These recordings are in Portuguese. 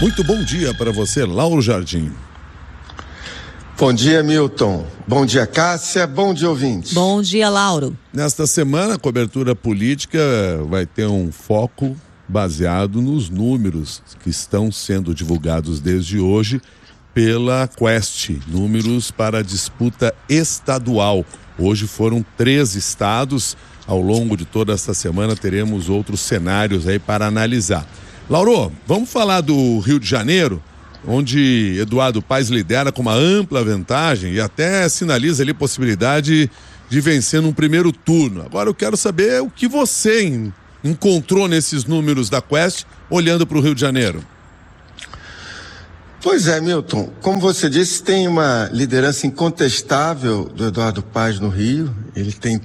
Muito bom dia para você, Lauro Jardim. Bom dia, Milton. Bom dia, Cássia. Bom dia, ouvintes. Bom dia, Lauro. Nesta semana, a cobertura política vai ter um foco baseado nos números que estão sendo divulgados desde hoje pela Quest, números para a disputa estadual. Hoje foram 3 estados. Ao longo de toda esta semana teremos outros cenários aí para analisar. Lauro, vamos falar do Rio de Janeiro, onde Eduardo Paes lidera com uma ampla vantagem e até sinaliza ali possibilidade de vencer num primeiro turno. Agora eu quero saber o que você encontrou nesses números da Quest, olhando para o Rio de Janeiro. Pois é, Milton, como você disse, tem uma liderança incontestável do Eduardo Paes no Rio. Ele tem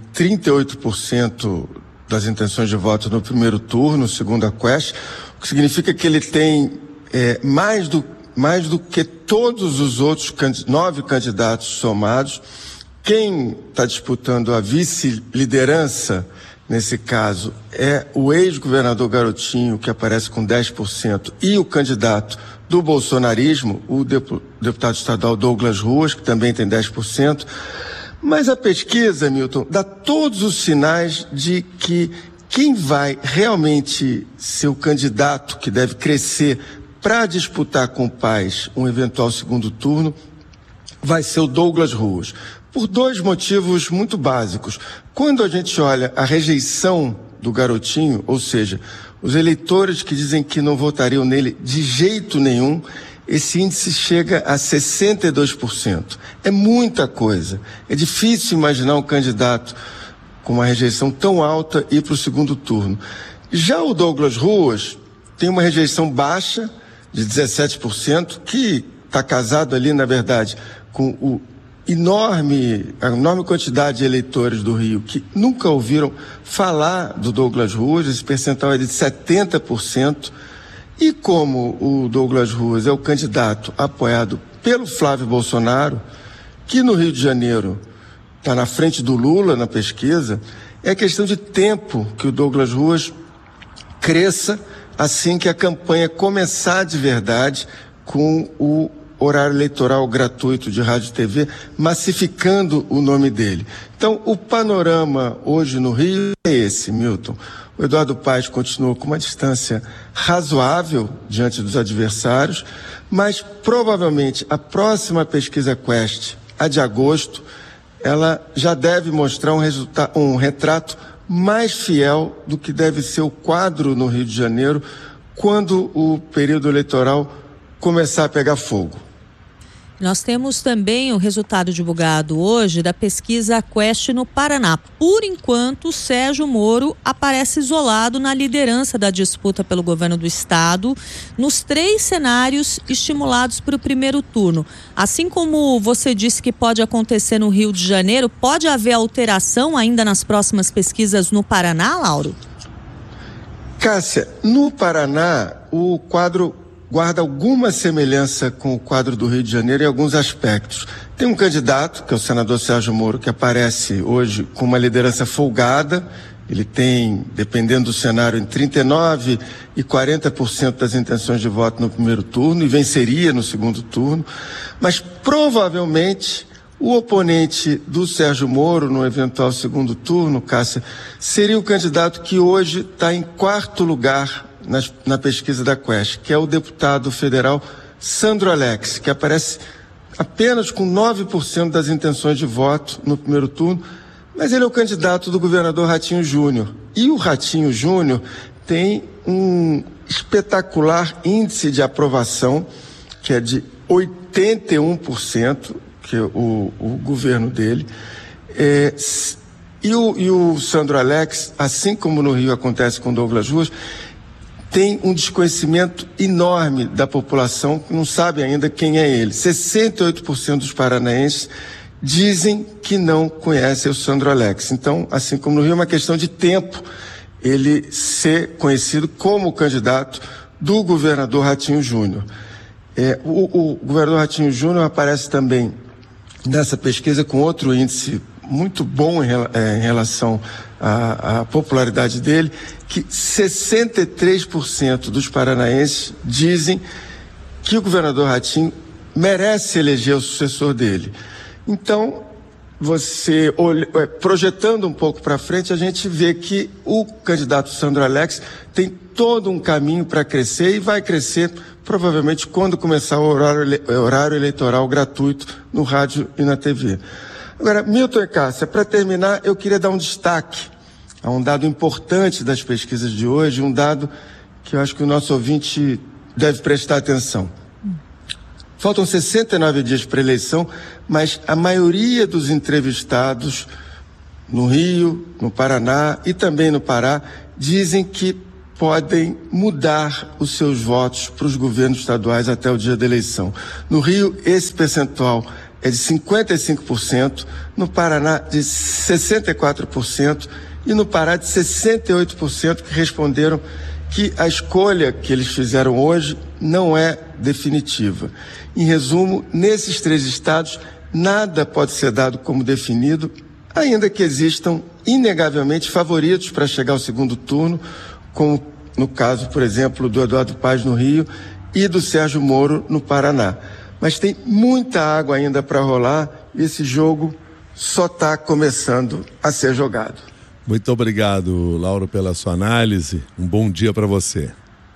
38% das intenções de voto no primeiro turno, segundo a Quest, o que significa que ele tem mais do que todos os outros 9 candidatos somados. Quem está disputando a vice-liderança, nesse caso, é o ex-governador Garotinho, que aparece com 10%, e o candidato do bolsonarismo, o deputado estadual Douglas Ruas, que também tem 10%. Mas a pesquisa, Milton, dá todos os sinais de que quem vai realmente ser o candidato que deve crescer para disputar com o Paes um eventual segundo turno vai ser o Douglas Ruas, por 2 motivos muito básicos. Quando a gente olha a rejeição do Garotinho, ou seja, os eleitores que dizem que não votariam nele de jeito nenhum, esse índice chega a 62%. É muita coisa. É difícil imaginar um candidato com uma rejeição tão alta ir para o segundo turno. Já o Douglas Ruas tem uma rejeição baixa, de 17%, que está casado ali, na verdade, com a enorme quantidade de eleitores do Rio que nunca ouviram falar do Douglas Ruas. Esse percentual é de 70%. E como o Douglas Ruas é o candidato apoiado pelo Flávio Bolsonaro, que no Rio de Janeiro está na frente do Lula na pesquisa, é questão de tempo que o Douglas Ruas cresça assim que a campanha começar de verdade, com o horário eleitoral gratuito de rádio e TV, massificando o nome dele. Então, o panorama hoje no Rio é esse, Milton. O Eduardo Paes continua com uma distância razoável diante dos adversários, mas provavelmente a próxima pesquisa Quest, a de agosto, ela já deve mostrar um retrato mais fiel do que deve ser o quadro no Rio de Janeiro quando o período eleitoral começar a pegar fogo. Nós temos também o resultado divulgado hoje da pesquisa Quest no Paraná. Por enquanto, Sérgio Moro aparece isolado na liderança da disputa pelo governo do estado, nos 3 cenários estimulados para o primeiro turno. Assim como você disse que pode acontecer no Rio de Janeiro, pode haver alteração ainda nas próximas pesquisas no Paraná, Lauro? Cássia, no Paraná, o quadro guarda alguma semelhança com o quadro do Rio de Janeiro em alguns aspectos. Tem um candidato, que é o senador Sérgio Moro, que aparece hoje com uma liderança folgada. Ele tem, dependendo do cenário, entre 39% e 40% das intenções de voto no primeiro turno e venceria no segundo turno. Mas provavelmente o oponente do Sérgio Moro no eventual segundo turno, Cássia, seria o candidato que hoje está em 4º lugar na pesquisa da Quest, que é o deputado federal Sandro Alex, que aparece apenas com 9% das intenções de voto no primeiro turno, mas ele é o candidato do governador Ratinho Júnior. E o Ratinho Júnior tem um espetacular índice de aprovação, que é de 81%, que é o governo dele. E o Sandro Alex, assim como no Rio acontece com Douglas Ruas, tem um desconhecimento enorme da população que não sabe ainda quem é ele. 68% dos paranaenses dizem que não conhecem o Sandro Alex. Então, assim como no Rio, é uma questão de tempo ele ser conhecido como candidato do governador Ratinho Júnior. O governador Ratinho Júnior aparece também nessa pesquisa com outro índice muito bom em relação à popularidade dele, que 63% dos paranaenses dizem que o governador Ratinho merece eleger o sucessor dele. Então, projetando um pouco para frente, a gente vê que o candidato Sandro Alex tem todo um caminho para crescer e vai crescer provavelmente quando começar o horário eleitoral gratuito no rádio e na TV. Agora, Milton e Cássia, para terminar, eu queria dar um destaque a um dado importante das pesquisas de hoje, um dado que eu acho que o nosso ouvinte deve prestar atenção. Faltam 69 dias para a eleição, mas a maioria dos entrevistados no Rio, no Paraná e também no Pará dizem que podem mudar os seus votos para os governos estaduais até o dia da eleição. No Rio, esse percentual é de 55%, no Paraná de 64% e no Pará de 68% que responderam que a escolha que eles fizeram hoje não é definitiva. Em resumo, nesses 3 estados, nada pode ser dado como definido, ainda que existam inegavelmente favoritos para chegar ao segundo turno, como no caso, por exemplo, do Eduardo Paes no Rio e do Sérgio Moro no Paraná. Mas tem muita água ainda para rolar e esse jogo só está começando a ser jogado. Muito obrigado, Lauro, pela sua análise. Um bom dia para você.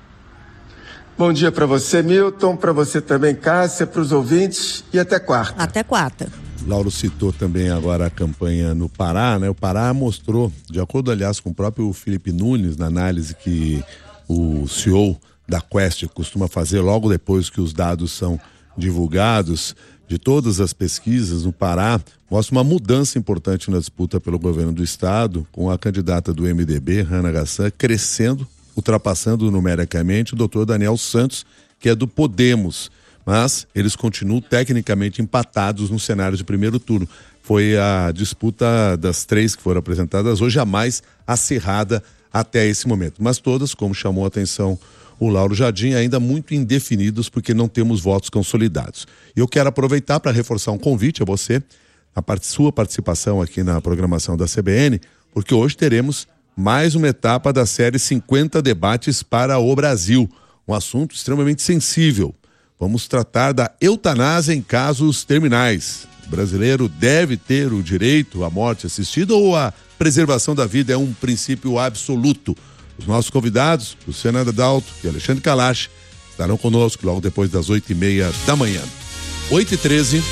Bom dia para você, Milton, para você também, Cássia, para os ouvintes e até quarta. Até quarta. Lauro citou também agora a campanha no Pará, né? O Pará mostrou, de acordo, aliás, com o próprio Felipe Nunes, na análise que o CEO da Quest costuma fazer logo depois que os dados são divulgados, de todas as pesquisas no Pará, mostra uma mudança importante na disputa pelo governo do estado, com a candidata do MDB, Rana Gassan, crescendo, ultrapassando numericamente o doutor Daniel Santos, que é do Podemos. Mas eles continuam tecnicamente empatados no cenário de primeiro turno. Foi a disputa das 3 que foram apresentadas hoje a mais acirrada até esse momento. Mas todas, como chamou a atenção o Lauro Jardim, ainda muito indefinidos porque não temos votos consolidados. E eu quero aproveitar para reforçar um convite a você, sua participação aqui na programação da CBN, porque hoje teremos mais uma etapa da série 50 debates para o Brasil. Um assunto extremamente sensível. Vamos tratar da eutanásia em casos terminais. O brasileiro deve ter o direito à morte assistida ou a preservação da vida é um princípio absoluto? Os nossos convidados, Luciana Adalto e Alexandre Kalash, estarão conosco logo depois das 8h30 da manhã. 8h13.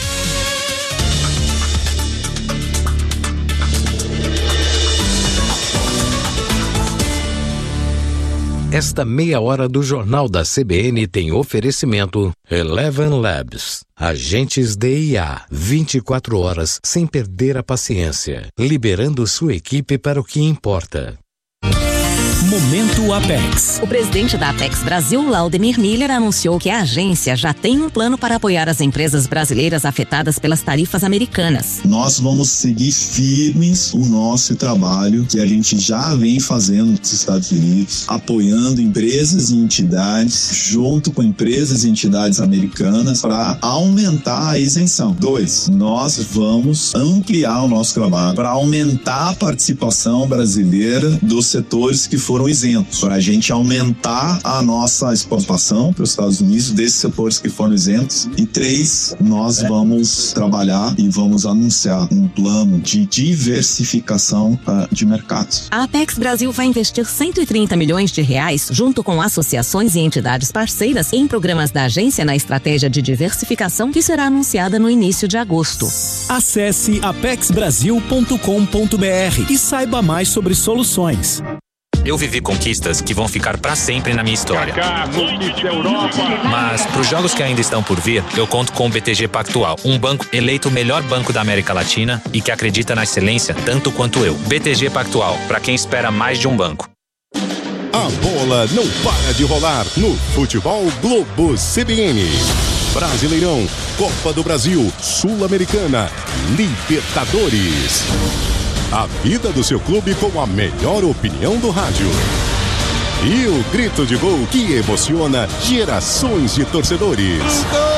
Esta meia hora do Jornal da CBN tem oferecimento Eleven Labs. Agentes de IA, 24 horas sem perder a paciência, liberando sua equipe para o que importa. Momento Apex. O presidente da Apex Brasil, Laudemir Miller, anunciou que a agência já tem um plano para apoiar as empresas brasileiras afetadas pelas tarifas americanas. Nós vamos seguir firmes o nosso trabalho que a gente já vem fazendo nos Estados Unidos, apoiando empresas e entidades, junto com empresas e entidades americanas, para aumentar a isenção. 2, nós vamos ampliar o nosso trabalho para aumentar a participação brasileira dos setores que foram isentos, para a gente aumentar a nossa exportação para os Estados Unidos desses setores que foram isentos. E 3, nós vamos trabalhar e vamos anunciar um plano de diversificação de mercados. A Apex Brasil vai investir R$130 milhões junto com associações e entidades parceiras em programas da agência na estratégia de diversificação que será anunciada no início de agosto. Acesse apexbrasil.com.br e saiba mais sobre soluções. Eu vivi conquistas que vão ficar pra sempre na minha história. Mas pros jogos que ainda estão por vir, eu conto com o BTG Pactual, um banco eleito o melhor banco da América Latina e que acredita na excelência tanto quanto eu. BTG Pactual, pra quem espera mais de um banco. A bola não para de rolar no Futebol Globo CBN. Brasileirão, Copa do Brasil, Sul-Americana, Libertadores. A vida do seu clube com a melhor opinião do rádio. E o grito de gol que emociona gerações de torcedores.